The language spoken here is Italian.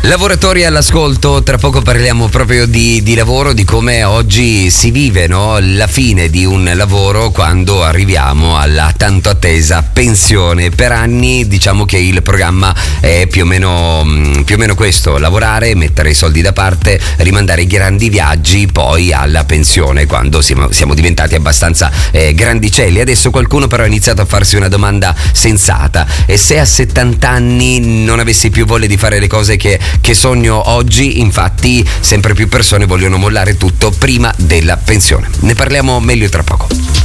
Lavoratori all'ascolto, tra poco parliamo proprio di lavoro, di come oggi si vive, no? La fine di un lavoro quando arriviamo alla tanto attesa pensione. Per anni diciamo che il programma è più o meno questo: lavorare, mettere i soldi da parte, rimandare i grandi viaggi poi alla pensione, quando siamo diventati abbastanza grandicelli. Adesso qualcuno però ha iniziato a farsi una domanda sensata: e se a 70 anni non avessi più voglia di fare le cose che sogno oggi? Infatti sempre più persone vogliono mollare tutto prima della pensione. Ne parliamo meglio tra poco.